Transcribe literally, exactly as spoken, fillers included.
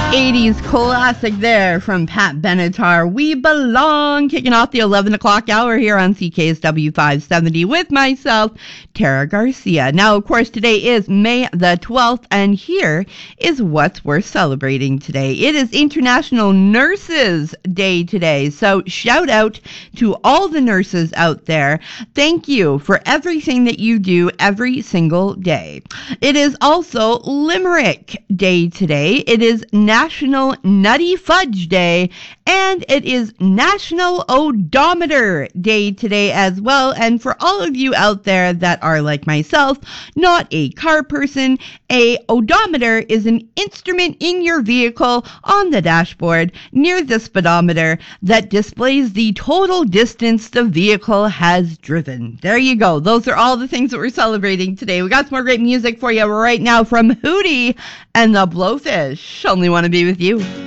eighties classic there from Pat Benatar. We Belong, kicking off the eleven o'clock hour here on C K S W five seventy with myself, Tara Garcia. Now, of course, today is May the twelfth, and here is what's worth celebrating today. It is International Nurses Day today, so shout out to all the nurses out there. Thank you for everything that you do every single day. It is also Limerick Day today. It is National Nutty Fudge Day, and it is National Odometer Day today as well. And for all of you out there that are like myself, not a car person, a odometer is an instrument in your vehicle on the dashboard near the speedometer that displays the total distance the vehicle has driven. There you go. Those are all the things that we're celebrating today. We got some more great music for you right now from Hootie and the Blowfish. Only Want to Be With You.